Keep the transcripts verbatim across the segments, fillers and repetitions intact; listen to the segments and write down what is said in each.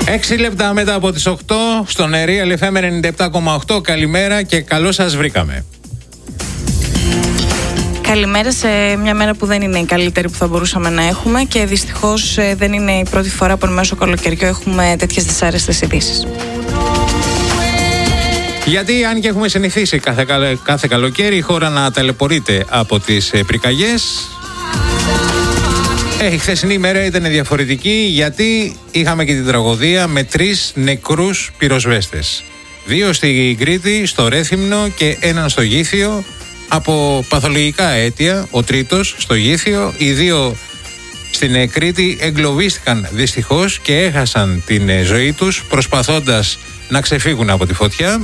Έξι λεπτά μετά από τις οκτώ στον Real εφ εμ ενενήντα επτά κόμμα οκτώ. Καλημέρα και καλώς σας βρήκαμε. Καλημέρα σε μια μέρα που δεν είναι η καλύτερη που θα μπορούσαμε να έχουμε και δυστυχώς δεν είναι η πρώτη φορά που μέσω καλοκαιριού έχουμε τέτοιες δυσάρεστες ειδήσεις. Γιατί αν και έχουμε συνηθίσει κάθε, κάθε καλοκαίρι η χώρα να ταλαιπωρείται από τις πυρκαγιές, ε, η χθεσινή ημέρα ήταν διαφορετική γιατί είχαμε και την τραγωδία με τρεις νεκρούς πυροσβέστες. Δύο στην Κρήτη, στο Ρέθυμνο και έναν στο Γήθιο από παθολογικά αίτια. Ο τρίτος στο Γήθιο, οι δύο στην Κρήτη εγκλωβίστηκαν δυστυχώς και έχασαν την ζωή τους προσπαθώντας να ξεφύγουν από τη φωτιά.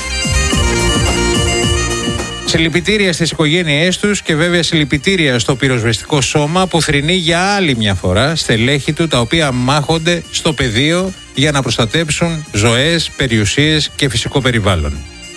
Συλληπιτήρια στις οικογένειές τους και βέβαια συλληπιτήρια στο πυροσβεστικό σώμα που θρηνεί για άλλη μια φορά στελέχη του τα οποία μάχονται στο πεδίο για να προστατέψουν ζωές, περιουσίες και φυσικό περιβάλλον.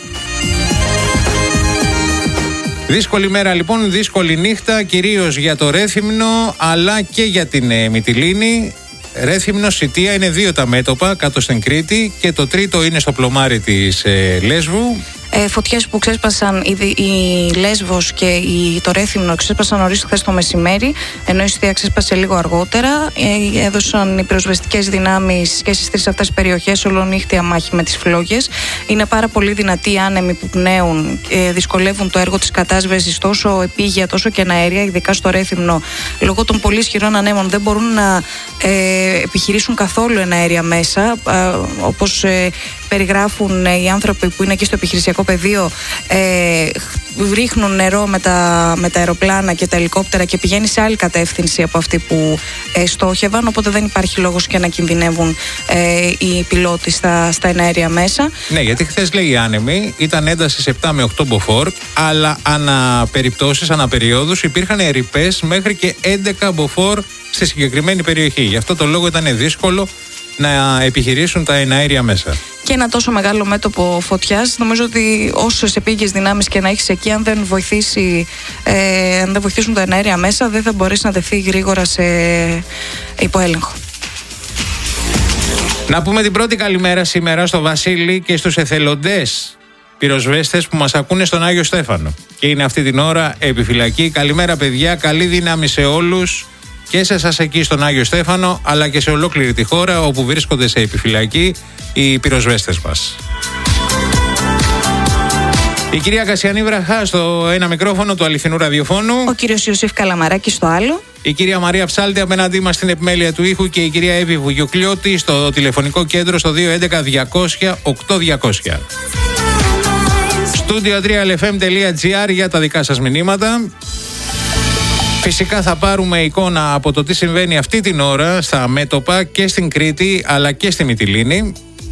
Δύσκολη μέρα λοιπόν, δύσκολη νύχτα κυρίως για το Ρέθυμνο αλλά και για την ε, Μυτιλήνη. Ρέθυμνο, Σιτία είναι δύο τα μέτωπα κάτω στην Κρήτη και το τρίτο είναι στο πλωμάρι της ε, Λέσβου. Ε, φωτιές που ξέσπασαν η, η Λέσβος και η, το Ρέθυμνο ξέσπασαν νωρίς χθες το μεσημέρι, ενώ η Σιτία ξέσπασε λίγο αργότερα. Ε, έδωσαν οι πυροσβεστικές δυνάμεις και στις τρεις αυτές περιοχές ολονύχτια μάχη με τις φλόγες. Είναι πάρα πολύ δυνατοί οι άνεμοι που πνέουν, ε, δυσκολεύουν το έργο της κατάσβεσης τόσο επίγεια τόσο και αέρια, ειδικά στο Ρέθυμνο. Λόγω των πολύ ισχυρών ανέμων δεν μπορούν να ε, επιχειρήσουν καθόλου εναέρια μέσα, ε, όπως ε, περιγράφουν οι άνθρωποι που είναι εκεί στο επιχειρησιακό πεδίο. Ε, ρίχνουν νερό με τα, με τα αεροπλάνα και τα ελικόπτερα και πηγαίνει σε άλλη κατεύθυνση από αυτή που ε, στόχευαν, οπότε δεν υπάρχει λόγος και να κινδυνεύουν ε, οι πιλότοι στα, στα εναέρια μέσα. Ναι, γιατί χθες λέει οι άνεμοι ήταν έντασης επτά με οκτώ μποφόρ, αλλά ανά περιπτώσεις, ανά περιόδους υπήρχαν ρηπές μέχρι και έντεκα μποφόρ στη συγκεκριμένη περιοχή. Γι' αυτό το λόγο ήταν δύσκολο να επιχειρήσουν τα εναέρια μέσα. Και ένα τόσο μεγάλο μέτωπο φωτιάς, νομίζω ότι όσες επίγειες δυνάμεις και να έχεις εκεί, αν δεν, βοηθήσει, ε, αν δεν βοηθήσουν τα εναέρια μέσα, δεν θα μπορέσει να τεθεί γρήγορα σε υποέλεγχο. Να πούμε την πρώτη καλημέρα σήμερα στο Βασίλη και στους εθελοντές πυροσβέστες που μας ακούνε στον Άγιο Στέφανο. Και είναι αυτή την ώρα επιφυλακή. Καλημέρα παιδιά, καλή δύναμη σε όλους. Και σε εσάς εκεί στον Άγιο Στέφανο, αλλά και σε ολόκληρη τη χώρα όπου βρίσκονται σε επιφυλακή οι πυροσβέστες μας. Η κυρία Κασιανή Βραχά στο ένα μικρόφωνο του αληθινού ραδιοφώνου. Ο κύριος Ιωσήφ Καλαμαράκης στο άλλο. Η κυρία Μαρία Ψάλτη απέναντί μας στην επιμέλεια του ήχου και η κυρία Εύη Βουγιουκλιώτη στο τηλεφωνικό κέντρο στο δύο έντεκα διακόσια οκτώ διακόσια. Studio τρία εφ εμ τελεία τζι άρ για τα δικά σας μηνύματα. Φυσικά θα πάρουμε εικόνα από το τι συμβαίνει αυτή την ώρα στα μέτωπα και στην Κρήτη αλλά και στη Μυτιλήνη.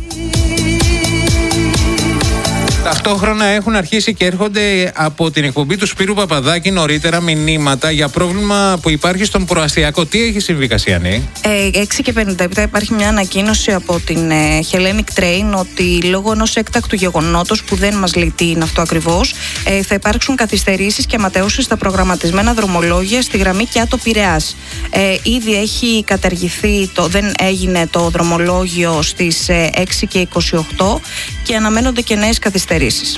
Ταυτόχρονα έχουν αρχίσει και έρχονται από την εκπομπή του Σπύρου Παπαδάκη νωρίτερα μηνύματα για πρόβλημα που υπάρχει στον προαστιακό. Τι έχει συμβεί, Κασιανή? Ε, έξι και πενήντα επτά υπάρχει μια ανακοίνωση από την ε, Hellenic Train ότι λόγω ενός έκτακτου γεγονότος που δεν μας λέει τι είναι αυτό ακριβώς, ε, θα υπάρξουν καθυστερήσεις και ματαιώσεις στα προγραμματισμένα δρομολόγια στη γραμμή Κιάτο-Πειραιάς. Ε, ήδη έχει καταργηθεί, το, δεν έγινε το δρομολόγιο στις ε, έξι και είκοσι οκτώ και αναμένονται και νέες καθυστερήσεις.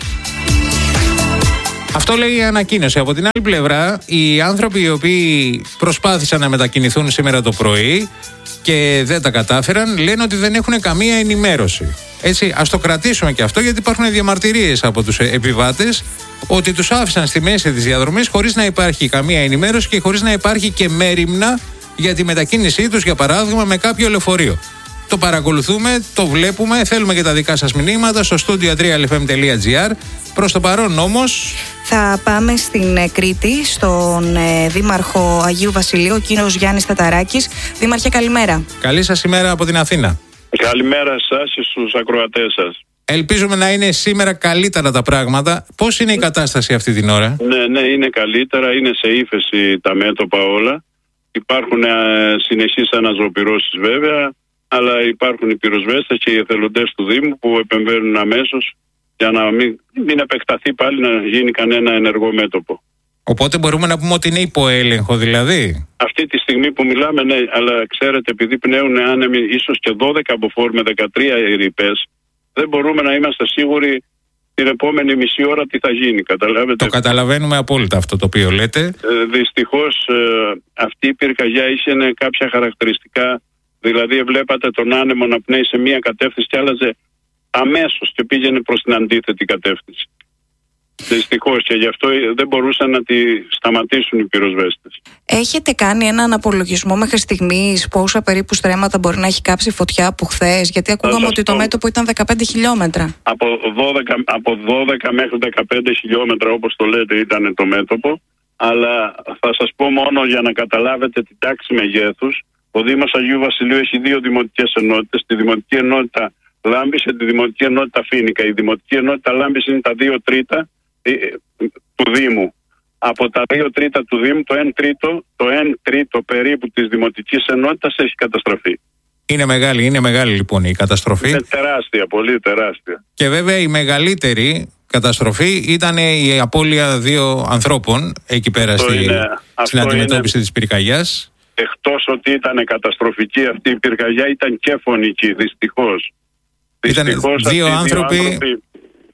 Αυτό λέει η ανακοίνωση. Από την άλλη πλευρά, οι άνθρωποι οι οποίοι προσπάθησαν να μετακινηθούν σήμερα το πρωί και δεν τα κατάφεραν, λένε ότι δεν έχουν καμία ενημέρωση. Έτσι, ας το κρατήσουμε και αυτό, γιατί υπάρχουν διαμαρτυρίες από τους επιβάτες ότι τους άφησαν στη μέση της διαδρομής χωρίς να υπάρχει καμία ενημέρωση και χωρίς να υπάρχει και μέριμνα για τη μετακίνησή τους, για παράδειγμα, με κάποιο λεωφορείο. Το παρακολουθούμε, το βλέπουμε, θέλουμε και τα δικά σας μηνύματα στο studio τρία εφ εμ τελεία τζι άρ. Προς το παρόν όμως θα πάμε στην ε, Κρήτη, στον ε, Δήμαρχο Αγίου Βασιλείου, ο κύριος Γιάννης Ταταράκης. Δήμαρχε, καλημέρα. Καλή σας ημέρα από την Αθήνα. Καλημέρα σας και στους ακροατές σας. Ελπίζουμε να είναι σήμερα καλύτερα τα πράγματα. Πώς είναι η κατάσταση αυτή την ώρα? Ναι, ναι, είναι καλύτερα, είναι σε ύφεση τα μέτωπα όλα. Υπάρχουν ε, συνεχείς αναζωοπυρώσεις βέβαια, αλλά υπάρχουν οι πυροσβέστες και οι εθελοντές του Δήμου που επεμβαίνουν αμέσως για να μην, μην επεκταθεί πάλι να γίνει κανένα ενεργό μέτωπο. Οπότε μπορούμε να πούμε ότι είναι υποέλεγχο δηλαδή. Αυτή τη στιγμή που μιλάμε, ναι, αλλά ξέρετε, επειδή πνέουν άνεμοι ίσως και δώδεκα μποφόρ με δεκατρία ρηπές, δεν μπορούμε να είμαστε σίγουροι την επόμενη μισή ώρα τι θα γίνει, καταλάβετε. Το καταλαβαίνουμε απόλυτα αυτό το οποίο λέτε. Ε, δυστυχώς ε, αυτή η πυρκαγιά είχε κάποια χαρακτηριστικά, δηλαδή βλέπατε τον άνεμο να πνέει σε μία κατεύθυνση και άλλαζε αμέσως και πήγαινε προς την αντίθετη κατεύθυνση. Δυστυχώς, και γι' αυτό δεν μπορούσαν να τη σταματήσουν οι πυροσβέστες. Έχετε κάνει έναν απολογισμό μέχρι στιγμής πόσα περίπου στρέμματα μπορεί να έχει κάψει φωτιά από χθες? Γιατί ακούγαμε ότι το μέτωπο ήταν δεκαπέντε χιλιόμετρα. Από δώδεκα, από δώδεκα μέχρι δεκαπέντε χιλιόμετρα, όπως το λέτε, ήταν το μέτωπο. Αλλά θα σας πω μόνο για να καταλάβετε την τάξη μεγέθους. Ο Δήμος Αγίου Βασιλείου έχει δύο δημοτικές ενότητες. Τη δημοτική ενότητα Λάμπης και τη δημοτική ενότητα Φοίνικα. Η δημοτική ενότητα Λάμπης είναι τα δύο τρίτα του Δήμου. Από τα δύο τρίτα του Δήμου, το ένα τρίτο, το ένα τρίτο περίπου της δημοτικής ενότητας έχει καταστραφεί. Είναι μεγάλη, είναι μεγάλη λοιπόν η καταστροφή. Είναι τεράστια, πολύ τεράστια. Και βέβαια η μεγαλύτερη καταστροφή ήταν η απώλεια δύο ανθρώπων εκεί πέρα στη, είναι, στην αντιμετώπιση είναι, της πυρκαγιάς. Εκτός ότι ήταν καταστροφική αυτή η πυρκαγιά, ήταν και φωνική, δυστυχώς. Ήταν δυστυχώς δύο άνθρωποι, δύο άνθρωποι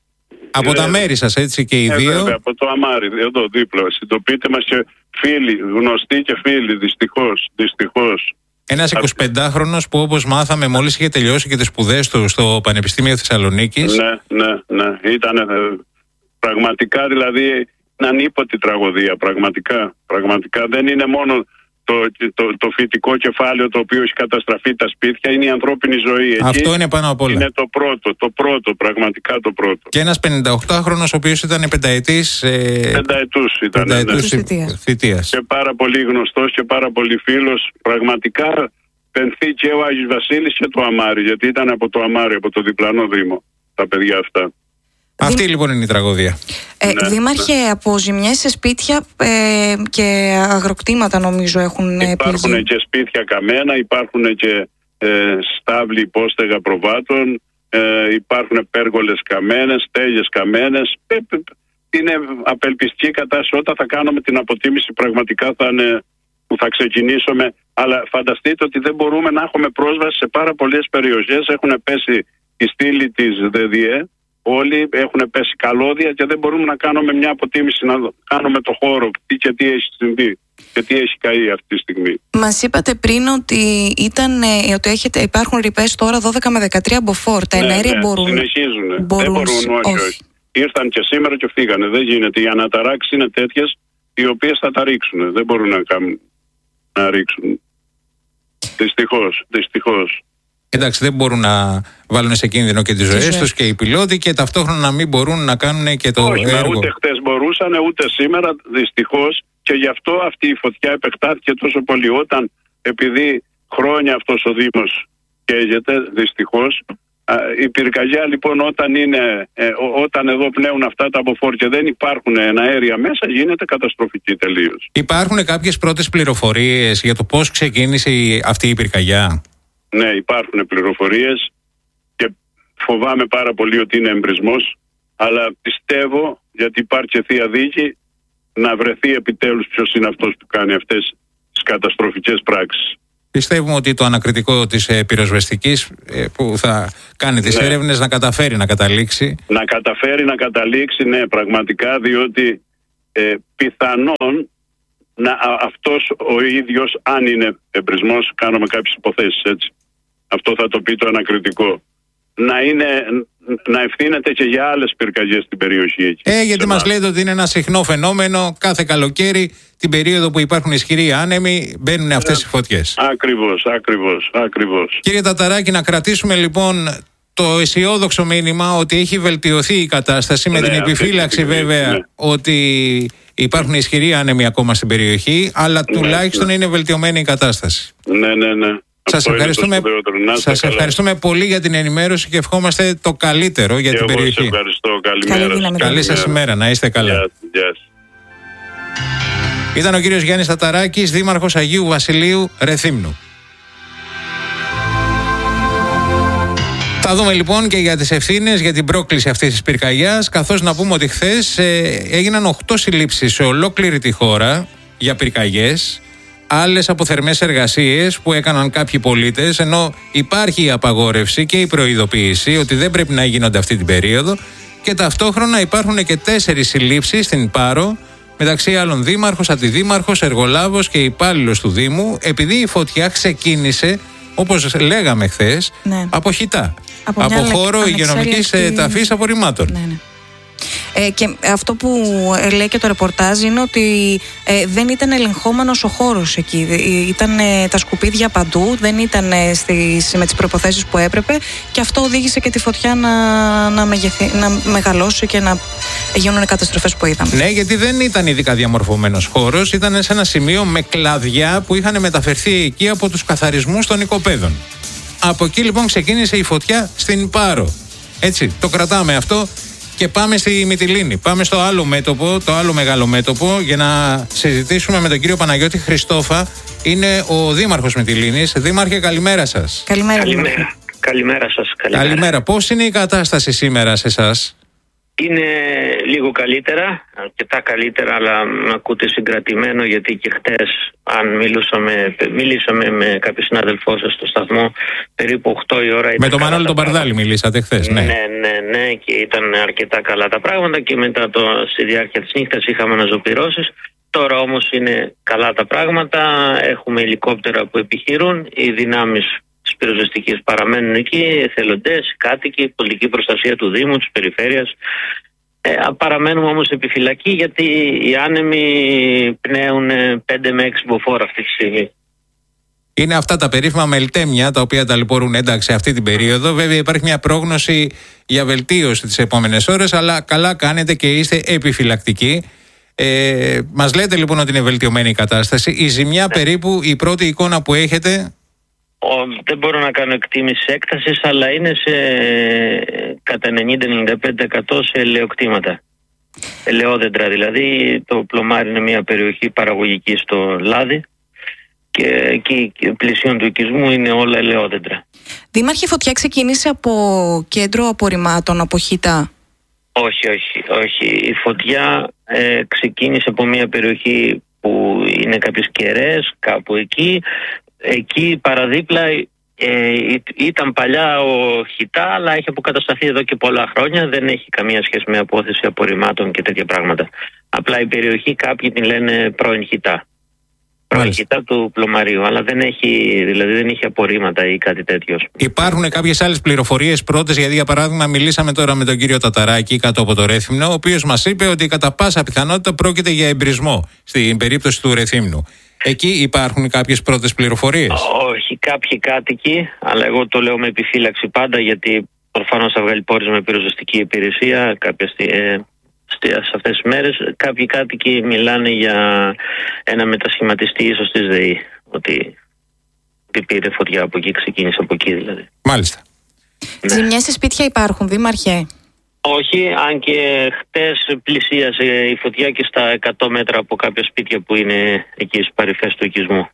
από τα μέρη σας, έτσι, και οι ε, δύο. Βέβαια, από το Αμάρι, εδώ δίπλα. Συντοπίτε μας και φίλοι, γνωστοί και φίλοι, δυστυχώς. δυστυχώς. Ένας εικοσιπεντάχρονος που, όπως μάθαμε, μόλις είχε τελειώσει και τις σπουδές του στο Πανεπιστήμιο Θεσσαλονίκης. Ναι, ναι, ναι. Ήταν ε, πραγματικά, δηλαδή, ανίποτη τραγωδία. Πραγματικά, πραγματικά. Δεν είναι μόνο το, το, το φυτικό κεφάλαιο το οποίο έχει καταστραφεί τα σπίτια, είναι η ανθρώπινη ζωή. Εκεί αυτό είναι πάνω απ' όλα. Είναι το πρώτο, το πρώτο, πραγματικά το πρώτο. Και ένας πενηνταοκτάχρονος ο οποίος ήταν πενταετής ε, πενταετούς ήταν, πενταετούς ναι. θητείας. Και πάρα πολύ γνωστός και πάρα πολύ φίλος. Πραγματικά πενθεί και ο Άγιος Βασίλης και το Αμάρι, γιατί ήταν από το Αμάρι, από το διπλανό Δήμο, τα παιδιά αυτά. Αυτή Δη... λοιπόν είναι η τραγωδία. Ε, ναι, Δήμαρχε, ναι. από ζημιές σε σπίτια ε, και αγροκτήματα νομίζω έχουν πληγεί. Υπάρχουν και σπίτια καμένα, υπάρχουν και ε, στάβλοι υπόστεγα προβάτων, ε, υπάρχουν πέργολες καμένες, στέγες καμένες. Ε, είναι απελπιστική κατάσταση. Όταν θα κάνουμε την αποτίμηση πραγματικά θα είναι που θα ξεκινήσουμε. Αλλά φανταστείτε ότι δεν μπορούμε να έχουμε πρόσβαση σε πάρα πολλές περιοχές. Έχουν πέσει η στήλη της ΔΔΕ. Όλοι έχουν πέσει καλώδια και δεν μπορούμε να κάνουμε μια αποτίμηση, να κάνουμε το χώρο, τι και τι έχει συμβεί και τι έχει καεί αυτή τη στιγμή. Μας είπατε πριν ότι, ήταν, ε, ότι έχετε, υπάρχουν ρηπές τώρα δώδεκα με δεκατρία μποφόρ. Τα ναι, εναέρια ναι, μπορούν. Συνεχίζουν. Μπορούν, δεν μπορούν, όχι, όχι. όχι. Ήρθαν και σήμερα και φύγανε. Δεν γίνεται. Οι αναταράξεις είναι τέτοιες οι οποίες θα τα ρίξουν. Δεν μπορούν να, κάνουν, να ρίξουν. Δυστυχώς, δυστυχώς. Εντάξει, δεν μπορούν να βάλουν σε κίνδυνο και τις ζωές τους και οι πιλότοι και ταυτόχρονα να μην μπορούν να κάνουν και το όχι, έργο. Ούτε χτες μπορούσαν, ούτε σήμερα, δυστυχώς. Και γι' αυτό αυτή η φωτιά επεκτάθηκε τόσο πολύ. Όταν, επειδή χρόνια αυτός ο Δήμος καίγεται, δυστυχώς, η πυρκαγιά λοιπόν όταν είναι, ε, όταν εδώ πνέουν αυτά τα μποφόρ και δεν υπάρχουν αέρια μέσα, γίνεται καταστροφική τελείως. Υπάρχουν κάποιες πρώτες πληροφορίες για το πώς ξεκίνησε αυτή η πυρκαγιά? Ναι, υπάρχουν πληροφορίες και φοβάμαι πάρα πολύ ότι είναι εμπρισμός, αλλά πιστεύω, γιατί υπάρχει και θεία δίκη, να βρεθεί επιτέλους ποιος είναι αυτός που κάνει αυτές τις καταστροφικές πράξεις. Πιστεύουμε ότι το ανακριτικό της ε, πυροσβεστικής ε, που θα κάνει τις ναι. έρευνες να καταφέρει να καταλήξει. Να καταφέρει να καταλήξει, ναι, πραγματικά, διότι ε, πιθανόν να, α, αυτός ο ίδιος, αν είναι εμπρισμός, κάνουμε κάποιες υποθέσεις, έτσι. Αυτό θα το πει το ανακριτικό. Να, είναι, να ευθύνεται και για άλλες πυρκαγιές στην περιοχή εκεί. Ε, γιατί μας λέτε ότι είναι ένα συχνό φαινόμενο. Κάθε καλοκαίρι, την περίοδο που υπάρχουν ισχυροί άνεμοι, μπαίνουν αυτές οι φωτιές. Ακριβώς, ακριβώς, ακριβώς. Κύριε Ταταράκη, να κρατήσουμε λοιπόν το αισιόδοξο μήνυμα ότι έχει βελτιωθεί η κατάσταση, με ναι, την επιφύλαξη βέβαια ναι. ότι υπάρχουν ισχυροί άνεμοι ακόμα στην περιοχή, αλλά ναι, τουλάχιστον ναι. είναι βελτιωμένη η κατάσταση. Ναι, ναι, ναι. Σας ευχαριστούμε, σας ευχαριστούμε πολύ για την ενημέρωση και ευχόμαστε το καλύτερο για και την εγώ περιοχή. Σας ευχαριστώ. Καλημέρα. Καλή, Καλή σας ημέρα. Να είστε καλά. Yes, yes. Ήταν ο κύριος Γιάννης Ταταράκης, δήμαρχος Αγίου Βασιλείου Ρεθύμνου. Θα δούμε λοιπόν και για τις ευθύνες για την πρόκληση αυτής της πυρκαγιάς, καθώς να πούμε ότι χθες ε, έγιναν οκτώ συλλήψεις σε ολόκληρη τη χώρα για πυρκαγιές, άλλες από θερμές εργασίες που έκαναν κάποιοι πολίτες, ενώ υπάρχει η απαγόρευση και η προειδοποίηση ότι δεν πρέπει να γίνονται αυτή την περίοδο, και ταυτόχρονα υπάρχουν και τέσσερις συλλήψεις στην Πάρο, μεταξύ άλλων δήμαρχος, αντιδήμαρχος, εργολάβος και υπάλληλος του Δήμου, επειδή η φωτιά ξεκίνησε, όπως λέγαμε χθες, ναι. από χιτά. Από, από χώρο υγειονομικής ταφής απορριμμάτων. Ναι, ναι. Ε, και αυτό που λέει και το ρεπορτάζ είναι ότι ε, δεν ήταν ελεγχόμενος ο χώρος εκεί. Ήταν ε, τα σκουπίδια παντού, δεν ήταν ε, στις, με τις προϋποθέσεις που έπρεπε, και αυτό οδήγησε και τη φωτιά να, να, μεγεθει, να μεγαλώσει και να γίνουν οι καταστροφές που είδαμε. Ναι, γιατί δεν ήταν ειδικά διαμορφωμένος χώρος, ήταν σε ένα σημείο με κλαδιά που είχαν μεταφερθεί εκεί από τους καθαρισμούς των οικοπαίδων. Από εκεί λοιπόν ξεκίνησε η φωτιά στην Πάρο. Έτσι, το κρατάμε αυτό. Και πάμε στη Μυτιλήνη. Πάμε στο άλλο μέτωπο, το άλλο μεγάλο μέτωπο, για να συζητήσουμε με τον κύριο Παναγιώτη Χριστόφα. Είναι ο δήμαρχος Μυτιλήνης. Δήμαρχε, καλημέρα σας. Καλημέρα. Καλημέρα, καλημέρα σας. Καλημέρα. Καλημέρα. Πώς είναι η κατάσταση σήμερα σε εσάς? Είναι λίγο καλύτερα, αρκετά καλύτερα, αλλά με ακούτε συγκρατημένο, γιατί και χτες, αν μιλούσαμε, μιλήσαμε με κάποιο συνάδελφό σας στο σταθμό, περίπου οκτώ η ώρα. Με τον Μανώλη τον Παρδάλη μιλήσατε χθες, ναι. Ναι, ναι, ναι, και ήταν αρκετά καλά τα πράγματα, και μετά το, στη διάρκεια της νύχτας είχαμε αναζωπυρώσεις. Τώρα όμως είναι καλά τα πράγματα, έχουμε ελικόπτερα που επιχειρούν, οι δυνάμεις της πυροσβεστικής παραμένουν εκεί, εθελοντές, κάτοικοι, πολιτική προστασία του Δήμου, της περιφέρειας. Ε, παραμένουμε όμως επιφυλακή, γιατί οι άνεμοι πνέουν πέντε με έξι μποφόρ αυτή τη στιγμή. Είναι αυτά τα περίφημα μελτέμια τα οποία ταλαιπωρούν, εντάξει, αυτή την περίοδο. Βέβαια υπάρχει μια πρόγνωση για βελτίωση τις επόμενες ώρες, αλλά καλά κάνετε και είστε επιφυλακτικοί. Ε, μας λέτε λοιπόν ότι είναι βελτιωμένη η κατάσταση. Η ζημιά, ναι, περίπου η πρώτη εικόνα που έχετε? Ο, δεν μπορώ να κάνω εκτίμηση έκτασης, αλλά είναι σε κατά ενενήντα με ενενήντα πέντε τοις εκατό σε ελαιοκτήματα. Ελαιόδεντρα δηλαδή. Το Πλωμάρι είναι μια περιοχή παραγωγική στο Λάδι, και εκεί πλησίον του οικισμού είναι όλα ελαιόδεντρα. Δήμαρχε, η φωτιά ξεκίνησε από κέντρο απορριμμάτων, από χιτά? Όχι, όχι, όχι. Η φωτιά ε, ξεκίνησε από μια περιοχή που είναι κάποιες κεραίες, κάπου εκεί. Εκεί παραδίπλα ε, ήταν παλιά ο χιτά, αλλά έχει αποκατασταθεί εδώ και πολλά χρόνια. Δεν έχει καμία σχέση με απόθεση απορριμμάτων και τέτοια πράγματα. Απλά η περιοχή κάποιοι την λένε πρώην χιτά. Πρώην χιτά του Πλωμαρίου, αλλά δεν έχει, δηλαδή δεν έχει απορρίμματα ή κάτι τέτοιο. Υπάρχουν κάποιες άλλες πληροφορίες πρώτες? Γιατί για παράδειγμα μιλήσαμε τώρα με τον κύριο Ταταράκη κάτω από το Ρέθυμνο, ο οποίος μας είπε ότι κατά πάσα πιθανότητα πρόκειται για εμπρισμό στην περίπτωση του Ρεθύμνου. Εκεί υπάρχουν κάποιες πρώτες πληροφορίες? Όχι, κάποιοι κάτοικοι, αλλά εγώ το λέω με επιφύλαξη πάντα, γιατί προφανώς θα βγάλει πόρισμα με πυροσβεστική υπηρεσία κάποια στη, ε, στη, σε αυτές τις μέρες. Κάποιοι κάτοικοι μιλάνε για ένα μετασχηματιστή ίσως της ΔΕΗ, ότι πήρε φωτιά από εκεί, ξεκίνησε από εκεί δηλαδή. Μάλιστα. Ναι. Ζημιές σε σπίτια υπάρχουν, Δήμαρχε? Όχι, αν και χτες πλησίασε η φωτιά και στα εκατό μέτρα από κάποια σπίτια που είναι εκεί στις παρυφές του οικισμού.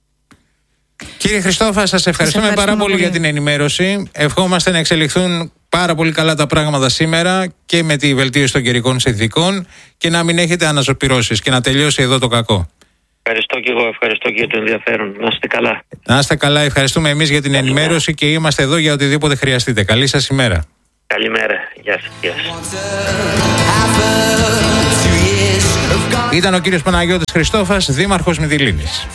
Κύριε Χριστόφα, σας ευχαριστούμε πάρα πολύ, πολύ για την ενημέρωση. Ευχόμαστε να εξελιχθούν πάρα πολύ καλά τα πράγματα σήμερα και με τη βελτίωση των καιρικών συνθηκών, και να μην έχετε αναζωπυρώσεις και να τελειώσει εδώ το κακό. Ευχαριστώ και εγώ, ευχαριστώ και για το ενδιαφέρον. Να είστε καλά. Να είστε καλά, ευχαριστούμε εμείς για την Καλή ενημέρωση μέρα. Και είμαστε εδώ για οτιδήποτε χρειαστείτε. Καλή σας ημέρα. Καλημέρα. Γεια σας. Γεια σας. Ήταν ο κύριος Παναγιώτης Χριστόφας, δήμαρχος Μυτιλήνης.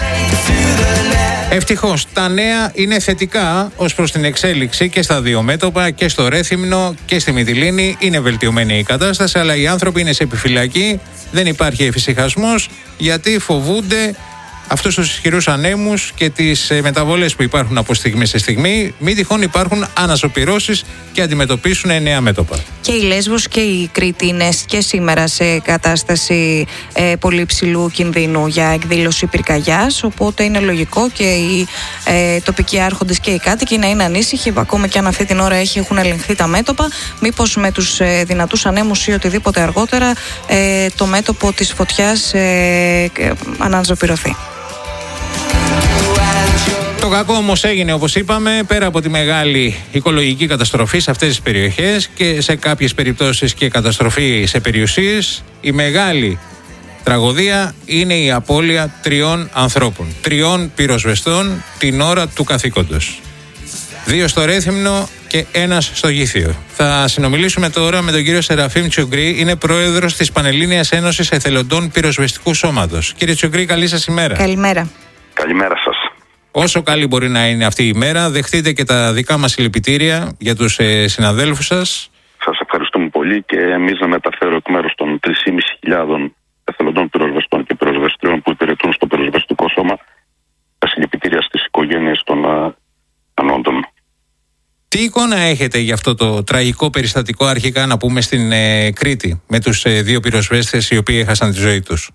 Ευτυχώς τα νέα είναι θετικά ως προς την εξέλιξη και στα δύο μέτωπα, και στο Ρέθυμνο και στη Μυτιλήνη. Είναι βελτιωμένη η κατάσταση, αλλά οι άνθρωποι είναι σε επιφυλακή. Δεν υπάρχει εφησυχασμός, γιατί φοβούνται αυτούς τους ισχυρούς ανέμους και τις μεταβολές που υπάρχουν από στιγμή σε στιγμή. Μην τυχόν υπάρχουν αναζωπυρώσεις και αντιμετωπίσουν νέα μέτωπα. Και η Λέσβος και η Κρήτη είναι και σήμερα σε κατάσταση ε, πολύ ψηλού κινδύνου για εκδήλωση πυρκαγιάς, οπότε είναι λογικό και οι ε, τοπικοί άρχοντες και οι κάτοικοι να είναι ανήσυχοι, ακόμα και αν αυτή την ώρα έχει, έχουν ελεγχθεί τα μέτωπα. Μήπως με τους ε, δυνατούς ανέμους ή οτιδήποτε αργότερα ε, το μέτωπο της φωτιάς ε, ε, αναζωπυρωθεί. Το κακό όμως έγινε, όπως είπαμε, πέρα από τη μεγάλη οικολογική καταστροφή σε αυτές τις περιοχές και σε κάποιες περιπτώσεις και καταστροφή σε περιουσίες, η μεγάλη τραγωδία είναι η απώλεια τριών ανθρώπων, τριών πυροσβεστών την ώρα του καθήκοντος. Δύο στο Ρέθυμνο και ένας στο Γήθιο. Θα συνομιλήσουμε τώρα με τον κύριο Σεραφείμ Τσιουγκρή, είναι πρόεδρος της Πανελλήνιας Ένωσης Εθελοντών Πυροσβεστικού Σώματος. Κύριε Τσιουγκρή, καλή σας ημέρα. Καλημέρα. Καλημέρα σας. Όσο καλή μπορεί να είναι αυτή η ημέρα, δεχτείτε και τα δικά μας συλληπιτήρια για τους ε, συναδέλφους σας. Σας ευχαριστούμε πολύ και εμείς να μεταφέρω εκ μέρους των τρεις χιλιάδες πεντακόσιων εθελοντών πυροσβεστών και πυροσβεστριών που υπηρετούν στο πυροσβεστικό σώμα τα συλληπιτήρια στις οικογένειες των α, ανόντων. Τι εικόνα έχετε για αυτό το τραγικό περιστατικό, αρχικά να πούμε, στην ε, Κρήτη, με τους ε, δύο πυροσβέστες οι οποίοι έχασαν τη ζωή τους?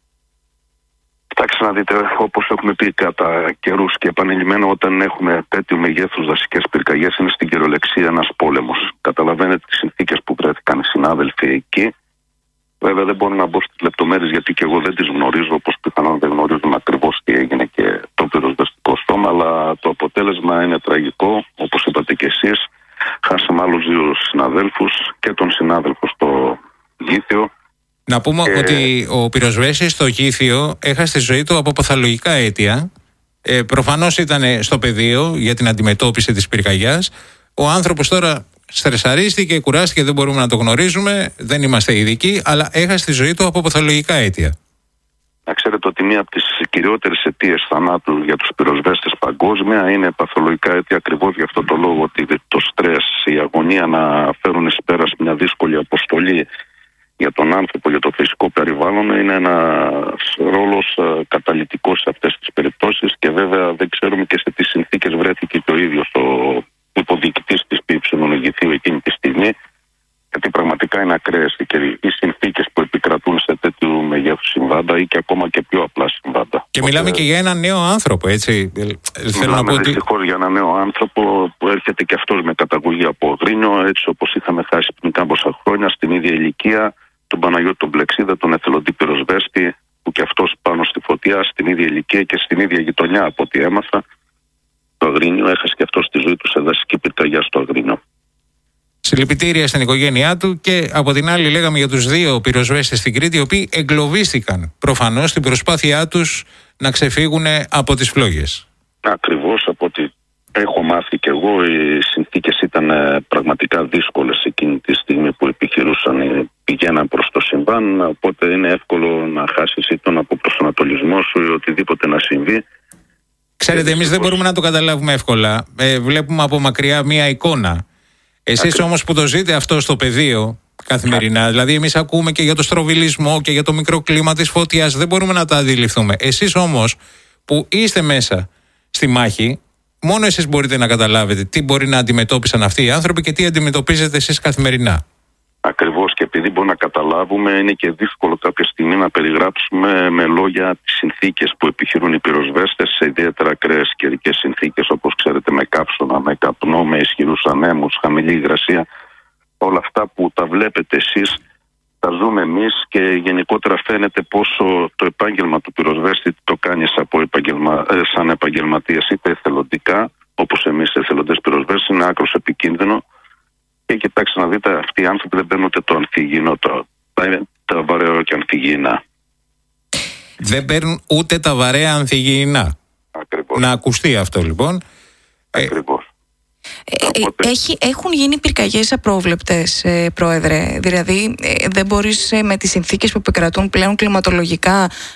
Κοιτάξτε να δείτε, όπως έχουμε πει κατά καιρούς και επανειλημμένα, όταν έχουμε τέτοιου μεγέθους δασικές πυρκαγιές, είναι στην κυριολεξία ένας πόλεμος. Καταλαβαίνετε τις συνθήκες που βρέθηκαν οι συνάδελφοι εκεί. Βέβαια δεν μπορώ να μπω στις λεπτομέρειες γιατί και εγώ δεν τις γνωρίζω, όπως πιθανόν δεν γνωρίζουν ακριβώς τι έγινε και το πυροσβεστικό σώμα, αλλά το αποτέλεσμα είναι τραγικό, όπως είπατε και εσείς. Χάσαμε άλλους δύο συναδέλφους και τον συνάδελφο στο Γήθιο. Να πούμε και... ότι ο πυροσβέστης στο Γήθιο έχασε τη ζωή του από παθολογικά αίτια. Ε, προφανώς ήταν στο πεδίο για την αντιμετώπιση της πυρκαγιάς. Ο άνθρωπος τώρα στρεσαρίστηκε, κουράστηκε, δεν μπορούμε να το γνωρίζουμε, δεν είμαστε ειδικοί, αλλά έχασε τη ζωή του από παθολογικά αίτια. Να ξέρετε ότι μία από τις κυριότερες αιτίες θανάτου για τους πυροσβέστες παγκόσμια είναι παθολογικά αίτια, ακριβώς για αυτό το λόγο, ότι το στρες, η αγωνία να φέρουν εις πέρας μια δύσκολη αποστολή για τον άνθρωπο, για το φυσικό περιβάλλον, είναι ένας ρόλος καταλυτικός σε αυτές τις περιπτώσεις και βέβαια δεν ξέρουμε και σε τι συνθήκες βρέθηκε και ο ίδιος ο υποδιοικητής της ΠΥ εκείνη τη στιγμή, γιατί πραγματικά είναι ακραίες οι συνθήκες που επικρατούν σε τέτοιου μεγέθους συμβάντα ή και ακόμα και πιο απλά συμβάντα. Και μιλάμε και για έναν νέο άνθρωπο, έτσι. Θέλω να πω ότι... δυστυχώς για έναν νέο άνθρωπο που έρχεται και αυτός με καταγωγή από Αγρίνιο, έτσι όπως είχαμε χάσει πριν κάμποσα χρόνια στην ίδια ηλικία τον Παναγιώτη τον Πλεξίδα, τον εθελοντή πυροσβέστη, που και αυτός πάνω στη φωτιά, στην ίδια ηλικία και στην ίδια γειτονιά από ό,τι έμαθα, το Αγρίνιο, έχασε και αυτός τη ζωή του σε δασική πυρκαγιά στο Αγρίνιο. Συλληπιτήρια στην οικογένειά του και από την άλλη λέγαμε για τους δύο πυροσβέστες στην Κρήτη, οι οποίοι εγκλωβίστηκαν προφανώς στην προσπάθειά τους να ξεφύγουν από τις φλόγες. Ακριβώς, από ό,τι έχω μάθει και εγώ, οι συνθήκες ήταν πραγματικά δύσκολες εκείνη τη στιγμή που επιχειρούσαν, πηγαίναν προς το συμβάν, οπότε είναι εύκολο να χάσεις ή τον αποπροσανατολισμό σου ή οτιδήποτε να συμβεί. Ξέρετε, εμείς δεν μπορούμε να το καταλάβουμε εύκολα. Ε, βλέπουμε από μακριά μία εικόνα. Εσείς όμως που το ζείτε αυτό στο πεδίο καθημερινά, δηλαδή εμείς ακούμε και για το στροβιλισμό και για το μικροκλίμα της φωτιάς, δεν μπορούμε να τα αντιληφθούμε. Εσείς όμως που είστε μέσα στη μάχη, μόνο εσείς μπορείτε να καταλάβετε τι μπορεί να αντιμετώπισαν αυτοί οι άνθρωποι και τι αντιμετωπίζετε εσείς καθημερινά. Ακριβώς, και επειδή μπορούμε να καταλάβουμε, είναι και δύσκολο κάποια στιγμή να περιγράψουμε με λόγια τις συνθήκες που επιχειρούν οι πυροσβέστες σε ιδιαίτερα ακραίες καιρικές συνθήκες, όπως ξέρετε, με κάψωνα, με καπνό, με ισχυρούς ανέμους, χαμηλή υγρασία. Όλα αυτά που τα βλέπετε εσείς τα ζούμε εμείς και γενικότερα φαίνεται πόσο το επάγγελμα του πυροσβέστη το κάνεις από επαγγελμα... σαν επαγγελματίας είτε εθελοντικά, όπως εμείς εθελοντές πυροσβέστες, είναι άκρως επικίνδυνο. Και κοιτάξτε να δείτε, αυτοί οι άνθρωποι δεν παίρνουν ούτε το ανθυγιεινό, το, τα βαρέα και ανθυγιεινά. Δεν παίρνουν ούτε τα βαρέα ανθυγιεινά. Ακριβώς. Να ακουστεί αυτό λοιπόν. Ακριβώς. Ε, Οπότε... Έχει, έχουν γίνει πυρκαγιές απρόβλεπτες, ε, Πρόεδρε. Δηλαδή, ε, δεν μπορείς ε, με τις συνθήκες που επικρατούν πλέον κλιματολογικά